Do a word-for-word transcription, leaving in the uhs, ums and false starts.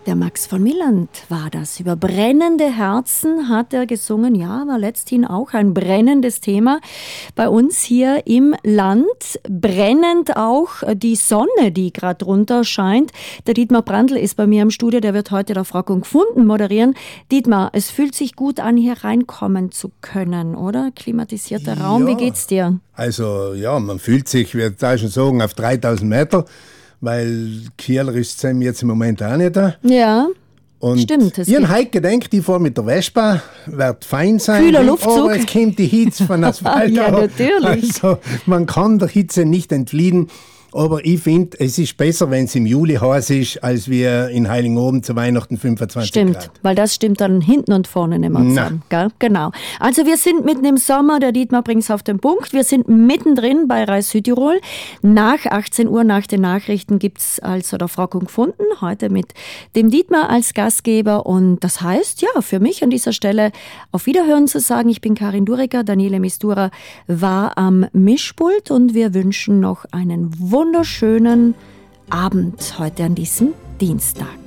Der Max von Milland war das. Über brennende Herzen hat er gesungen. Ja, war letzthin auch ein brennendes Thema bei uns hier im Land. Brennend auch die Sonne, die gerade drunter scheint. Der Dietmar Brandl ist bei mir im Studio. Der wird heute der Frage gefunden moderieren. Dietmar, es fühlt sich gut an, hier reinkommen zu können, oder? Klimatisierter Raum. Ja, wie geht's dir? Also ja, man fühlt sich, ich würde da schon sagen, auf dreitausend Meter. Weil Kieler ist es jetzt im Moment auch nicht da. Ja, und stimmt. Ich habe heute gedacht, ich fahre mit der Vespa, wird fein sein. Kühler Luftzug. Aber es kommt die Hitze von Asphalt. Ja, natürlich. Also man kann der Hitze nicht entfliehen. Aber ich finde, es ist besser, wenn es im Juli heiß ist, als wir in Heiligenhofen zu Weihnachten fünfundzwanzig Stimmt, Grad. Weil das stimmt dann hinten und vorne nicht mehr zusammen. Gell? Genau. Also wir sind mitten im Sommer, der Dietmar bringt es auf den Punkt. Wir sind mittendrin bei Reis Südtirol. Nach achtzehn Uhr, nach den Nachrichten, gibt es also der Frage gefunden. Heute mit dem Dietmar als Gastgeber. Und das heißt, ja, für mich an dieser Stelle auf Wiederhören zu sagen. Ich bin Karin Duriger, Daniele Mistura war am Mischpult und wir wünschen noch einen wunderschönen wunderschönen Abend heute an diesem Dienstag.